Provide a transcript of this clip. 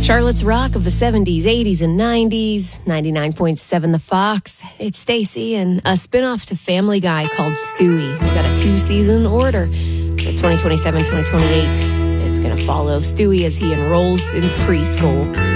Charlotte's Rock of the 70s, 80s, and 90s, 99.7 The Fox. It's Stacy and a spinoff to Family Guy called Stewie. We got a 2-season order. So 2027, 2028. It's going to follow Stewie as he enrolls in preschool.